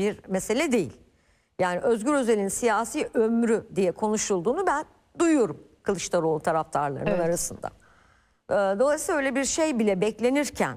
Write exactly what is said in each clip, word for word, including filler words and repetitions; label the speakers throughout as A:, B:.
A: bir mesele değil. Yani Özgür Özel'in siyasi ömrü diye konuşulduğunu ben duyuyorum Kılıçdaroğlu taraftarlarının evet. arasında. Dolayısıyla öyle bir şey bile beklenirken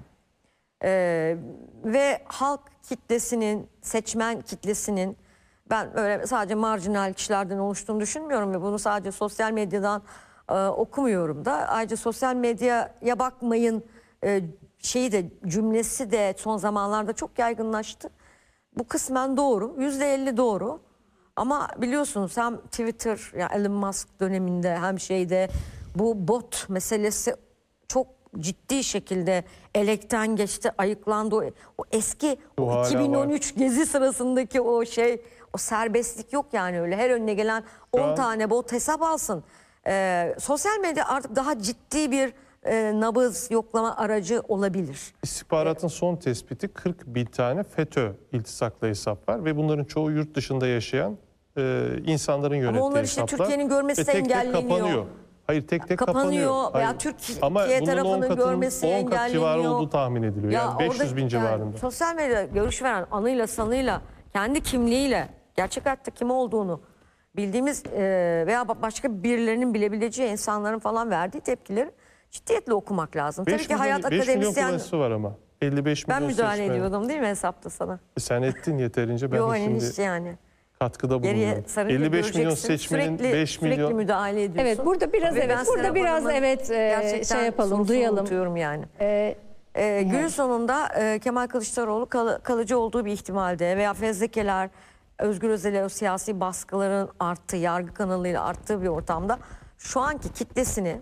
A: e, ve halk kitlesinin, seçmen kitlesinin, ben öyle sadece marjinal kişilerden oluştuğunu düşünmüyorum ve bunu sadece sosyal medyadan e, okumuyorum da. Ayrıca sosyal medyaya bakmayın e, şeyi de, cümlesi de son zamanlarda çok yaygınlaştı. Bu kısmen doğru, yüzde elli doğru. Ama biliyorsunuz hem Twitter, yani Elon Musk döneminde hem şeyde bu bot meselesi çok ciddi şekilde elekten geçti, ayıklandı. O, o eski o iki bin on üç gezi sırasındaki o şey, o serbestlik yok yani öyle. Her önüne gelen on an... tane bot hesap alsın. Ee, sosyal medya artık daha ciddi bir e, nabız yoklama aracı olabilir.
B: İstihbaratın son tespiti kırk bin tane FETÖ iltisaklı hesap var ve bunların çoğu yurt dışında yaşayan e, insanların yönettiği hesaplar.
A: Ama onlar işte Türkiye'nin görmesi de engelleniyor.
B: Kapanıyor. Hayır tek tek
A: kapanıyor.
B: kapanıyor.
A: Veya
B: Hayır.
A: Türkiye tarafının görmesi engelleniyor.
B: on kat civarı olduğu tahmin ediliyor. Ya yani beş yüz bin civarında. Yani
A: sosyal medya görüş veren anıyla sanıyla kendi kimliğiyle gerçek hayatta kim olduğunu bildiğimiz e, veya başka birilerinin bilebileceği insanların falan verdiği tepkileri ciddiyetle okumak lazım. Tabii ki hayat akademisyen... beş milyon
B: kullanıcısı var ama. elli beş milyon
A: ben müdahale
B: seçmen.
A: ediyordum değil mi hesapta sana?
B: E sen ettin yeterince. Ben
A: Yo,
B: de şimdi
A: işte yani.
B: katkıda bulunuyorum. elli beş milyon seçmenin
A: sürekli,
B: beş milyon...
A: Sürekli müdahale ediyorsun.
C: Evet burada biraz evet burada biraz evet e, şey yapalım, duyalım.
A: Yani.
C: Ee,
A: Ee, günün sonunda e, Kemal Kılıçdaroğlu kal, kalıcı olduğu bir ihtimalde veya fezlekeler, Özgür Özel'e o siyasi baskıların arttığı, yargı kanalıyla arttığı bir ortamda şu anki kitlesini,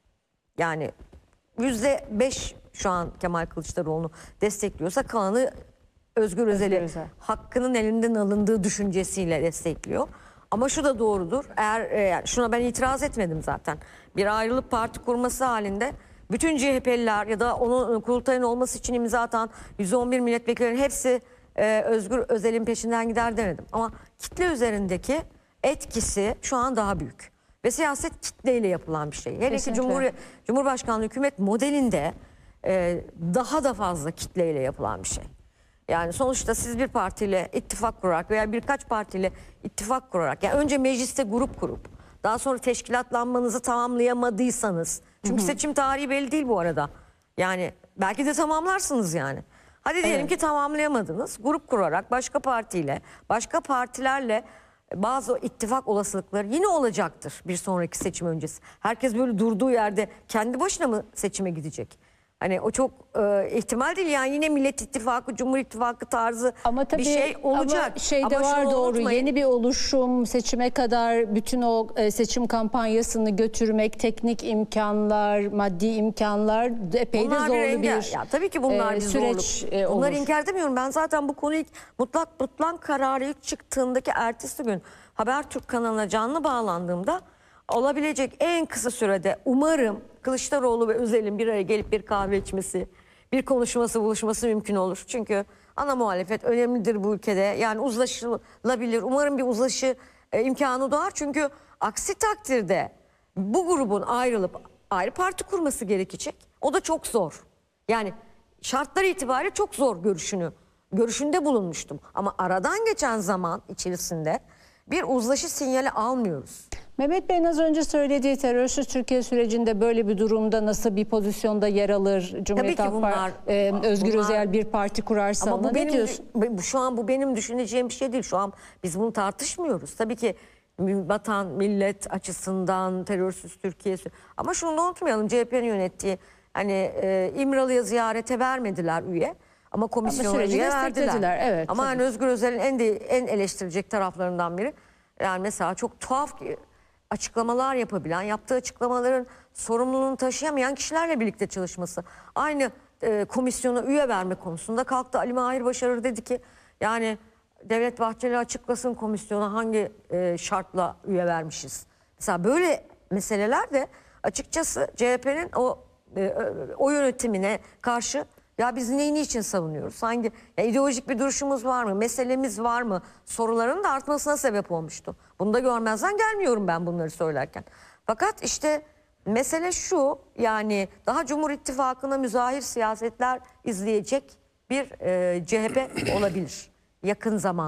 A: yani yüzde beş şu an Kemal Kılıçdaroğlu'nu destekliyorsa kalanı Özgür Özel'i hakkının elinden alındığı düşüncesiyle destekliyor. Ama şu da doğrudur. Eğer e, şuna ben itiraz etmedim zaten. Bir ayrılıp parti kurması halinde bütün C H P'liler ya da onun kurultayın olması için imza atan yüz on bir milletvekillerinin hepsi e, Özgür Özel'in peşinden gider demedim. Ama kitle üzerindeki etkisi şu an daha büyük. Ve siyaset kitleyle yapılan bir şey. Hele ki Cumhur, Cumhurbaşkanlığı hükümet modelinde e, daha da fazla kitleyle yapılan bir şey. Yani sonuçta siz bir partiyle ittifak kurarak veya birkaç partiyle ittifak kurarak, yani önce mecliste grup kurup daha sonra teşkilatlanmanızı tamamlayamadıysanız, çünkü hı hı. seçim tarihi belli değil bu arada. Yani belki de tamamlarsınız yani. Hadi diyelim evet. ki tamamlayamadınız. Grup kurarak başka partiyle, başka partilerle bazı ittifak olasılıkları yine olacaktır bir sonraki seçim öncesi. Herkes böyle durduğu yerde kendi başına mı seçime gidecek? Hani o çok e, ihtimal değil, yani yine Millet İttifakı, Cumhur İttifakı tarzı
C: ama tabii,
A: bir şey olacak.
C: Ama şeyde ama var doğru unutmayın. Yeni bir oluşum, seçime kadar bütün o e, seçim kampanyasını götürmek, teknik imkanlar, maddi imkanlar epey de zorlu bir, bir
A: ya, tabii ki bunlar
C: e,
A: bir
C: süreç
A: e, olur. Bunları
C: olur.
A: inkar edemiyorum. Ben zaten bu konuyu mutlak mutlak kararı ilk çıktığındaki ertesi gün Habertürk kanalına canlı bağlandığımda olabilecek en kısa sürede umarım Kılıçdaroğlu ve Özel'in bir araya gelip bir kahve içmesi, bir konuşması, buluşması mümkün olur. Çünkü ana muhalefet önemlidir bu ülkede. Yani uzlaşılabilir. Umarım bir uzlaşı e, imkanı doğar. Çünkü aksi takdirde bu grubun ayrılıp ayrı parti kurması gerekecek. O da çok zor. Yani şartlar itibariyle çok zor görüşünü, görüşünde bulunmuştum. Ama aradan geçen zaman içerisinde bir uzlaşı sinyali almıyoruz.
C: Mehmet Bey'in az önce söylediği terörsüz Türkiye sürecinde böyle bir durumda nasıl bir pozisyonda yer alır? Cumhuriyet Halk Partisi, e, Özgür bunlar, Özel bir parti kurarsa ama bu benim, ne diyorsun?
A: Şu an bu benim düşüneceğim bir şey değil. Şu an biz bunu tartışmıyoruz. Tabii ki vatan, millet açısından terörsüz Türkiye. Ama şunu da unutmayalım, C H P'nin yönettiği hani e, İmralı'ya ziyarete vermediler üye. Ama komisyona üye verdiler.
C: Evet,
A: ama yani Özgür Özel'in en, de, en eleştirilecek taraflarından biri. Yani mesela çok tuhaf açıklamalar yapabilen, yaptığı açıklamaların sorumluluğunu taşıyamayan kişilerle birlikte çalışması. Aynı e, komisyona üye verme konusunda kalktı Ali Mahir Başarır, dedi ki yani Devlet Bahçeli açıklasın komisyona hangi e, şartla üye vermişiz. Mesela böyle meseleler de açıkçası C H P'nin o e, o yönetimine karşı ya biz neyi niçin savunuyoruz? Hangi ya ideolojik bir duruşumuz var mı? Meselemiz var mı? Soruların da artmasına sebep olmuştu. Bunu da görmezden gelmiyorum ben bunları söylerken. Fakat işte mesele şu, yani daha Cumhur İttifakı'na müzahir siyasetler izleyecek bir e, C H P olabilir yakın zaman.